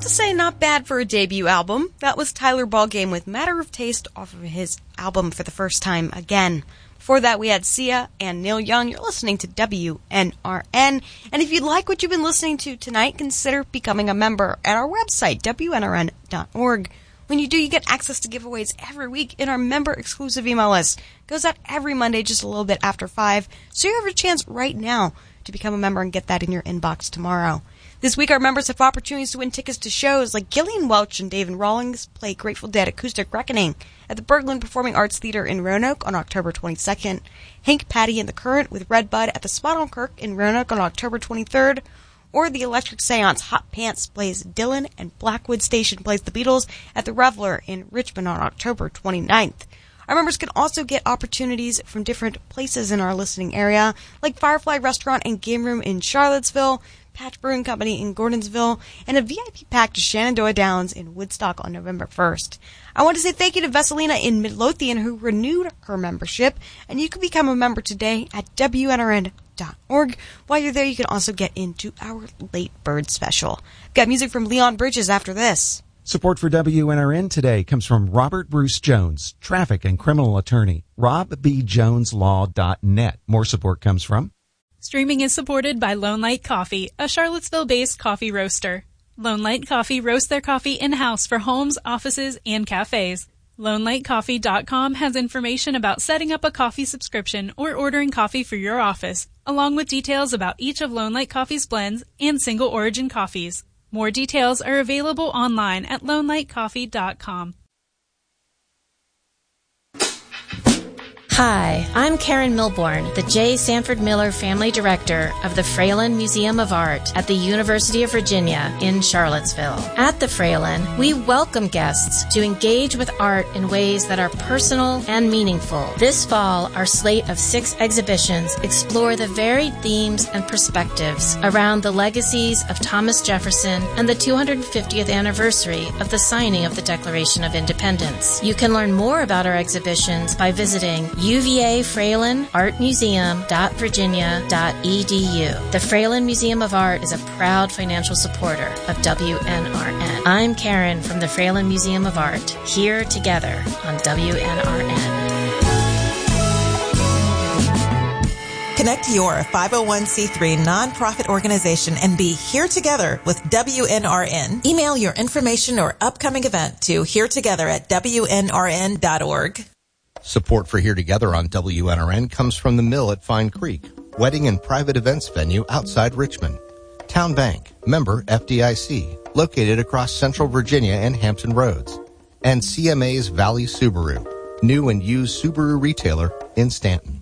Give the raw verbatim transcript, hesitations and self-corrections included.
to say not bad for a debut album. That was Tyler Ballgame with Matter of Taste off of his album For the First Time Again. Before that, we had Sia and Neil Young. You're listening to W N R N. And if you like what you've been listening to tonight, consider becoming a member at our website, W N R N dot org. When you do, you get access to giveaways every week in our member-exclusive email list. It goes out every Monday just a little bit after five, so you have a chance right now to become a member and get that in your inbox tomorrow. This week, our members have opportunities to win tickets to shows like Gillian Welch and David Rawlings play Grateful Dead Acoustic Reckoning at the Berglund Performing Arts Theater in Roanoke on October twenty-second. Hank Patty and the Current with Red Bud at the Spot on Kirk in Roanoke on October twenty-third. Or the Electric Seance Hot Pants plays Dylan and Blackwood Station plays the Beatles at the Reveler in Richmond on October twenty-ninth. Our members can also get opportunities from different places in our listening area, like Firefly Restaurant and Game Room in Charlottesville, Patch Brewing Company in Gordonsville, and a V I P pack to Shenandoah Downs in Woodstock on November first. I want to say thank you to Vesselina in Midlothian, who renewed her membership, and you can become a member today at W N R N dot org. While you're there, you can also get into our Late Bird special. Got music from Leon Bridges after this. Support for W N R N today comes from Robert Bruce Jones, traffic and criminal attorney, rob b jones law dot net. More support comes from Streaming is supported by Lone Light Coffee, a Charlottesville-based coffee roaster. Lone Light Coffee roasts their coffee in-house for homes, offices, and cafes. lone light coffee dot com has information about setting up a coffee subscription or ordering coffee for your office, along with details about each of Lone Light Coffee's blends and single origin coffees. More details are available online at lone light coffee dot com. Hi, I'm Karen Milbourne, the J. Sanford Miller Family Director of the Fralin Museum of Art at the University of Virginia in Charlottesville. At the Fralin, we welcome guests to engage with art in ways that are personal and meaningful. This fall, our slate of six exhibitions explore the varied themes and perspectives around the legacies of Thomas Jefferson and the two hundred fiftieth anniversary of the signing of the Declaration of Independence. You can learn more about our exhibitions by visiting U V A Fralin Art Museum dot virginia dot e d u. The Fralin Museum of Art is a proud financial supporter of W N R N. I'm Karen from the Fralin Museum of Art, here together on W N R N. Connect your five oh one c three nonprofit organization and be here together with W N R N. Email your information or upcoming event to here together at W N R N dot org. Support for Here Together on W N R N comes from the Mill at Fine Creek, wedding and private events venue outside Richmond. Town Bank, member F D I C, located across Central Virginia and Hampton Roads. And C M A's Valley Subaru, new and used Subaru retailer in Stanton.